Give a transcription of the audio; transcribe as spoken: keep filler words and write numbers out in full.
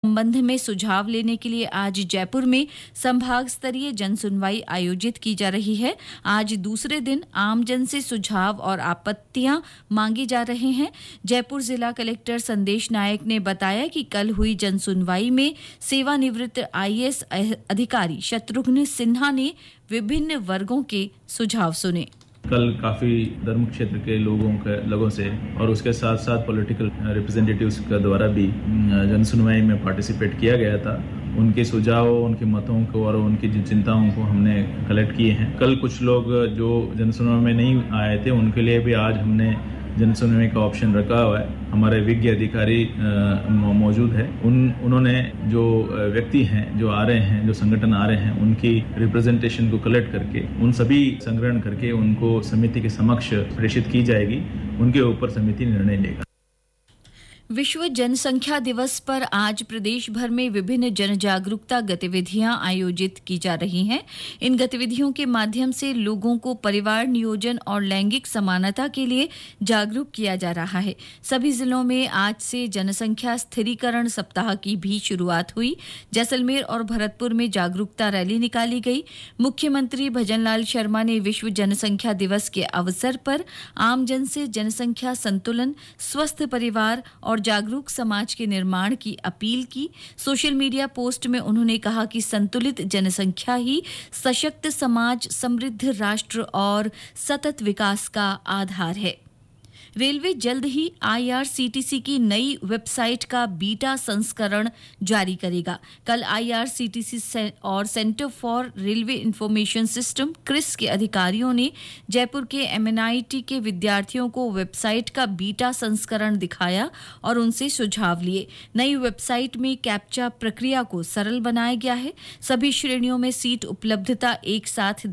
संबंध में सुझाव लेने के लिए आज जयपुर में संभाग स्तरीय जनसुनवाई आयोजित की जा रही है। आज दूसरे दिन आमजन से सुझाव और आपत्तियां मांगे जा रहे हैं। जयपुर जिला कलेक्टर संदेश नायक ने बताया कि कल हुई जनसुनवाई में सेवानिवृत्त आईएएस अधिकारी शत्रुघ्न सिन्हा ने विभिन्न वर्गों के सुझाव सुने। कल काफ़ी धर्म क्षेत्र के लोगों के लोगों से और उसके साथ साथ पॉलिटिकल रिप्रेजेंटेटिव्स के द्वारा भी जनसुनवाई में पार्टिसिपेट किया गया था। उनके सुझाव, उनके मतों को और उनकी जो चिंताओं को हमने कलेक्ट किए हैं। कल कुछ लोग जो जनसुनवाई में नहीं आए थे उनके लिए भी आज हमने जनसुनवाई का ऑप्शन रखा हुआ है। हमारे विज्ञ अधिकारी मौजूद है। उन उन्होंने जो व्यक्ति हैं जो आ रहे हैं, जो संगठन आ रहे हैं, उनकी रिप्रेजेंटेशन को कलेक्ट करके उन सभी संग्रहण करके उनको समिति के समक्ष प्रेषित की जाएगी। उनके ऊपर समिति निर्णय लेगा। विश्व जनसंख्या दिवस पर आज प्रदेश भर में विभिन्न जन जागरूकता गतिविधियां आयोजित की जा रही हैं। इन गतिविधियों के माध्यम से लोगों को परिवार नियोजन और लैंगिक समानता के लिए जागरूक किया जा रहा है। सभी जिलों में आज से जनसंख्या स्थिरीकरण सप्ताह की भी शुरुआत हुई। जैसलमेर और भरतपुर में जागरूकता रैली निकाली गई। मुख्यमंत्री भजनलाल शर्मा ने विश्व जनसंख्या दिवस के अवसर पर आमजन से जनसंख्या संतुलन, स्वस्थ परिवार और जागरूक समाज के निर्माण की अपील की। सोशल मीडिया पोस्ट में उन्होंने कहा कि संतुलित जनसंख्या ही सशक्त समाज, समृद्ध राष्ट्र और सतत विकास का आधार है। रेलवे जल्द ही आईआरसीटीसी की नई वेबसाइट का बीटा संस्करण जारी करेगा। कल आईआरसीटीसी और centre for railway information system Chris के अधिकारियों ने जयपुर के एमएनआईटी के विद्यार्थियों को वेबसाइट का बीटा संस्करण दिखाया और उनसे सुझाव लिए। नई वेबसाइट में कैप्चा प्रक्रिया को सरल बनाया गया है। सभी श्रेणियों में सीट उपलब्धता एक साथ